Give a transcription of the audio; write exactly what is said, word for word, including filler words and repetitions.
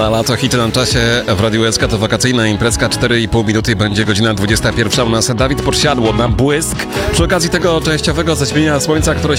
Na lato hity na czasie w Radiu S K to wakacyjna imprezka, cztery i pół minuty, będzie godzina dwudziesta pierwsza. U nas Dawid Podsiadło na błysk. Przy okazji tego częściowego zaćmienia słońca, które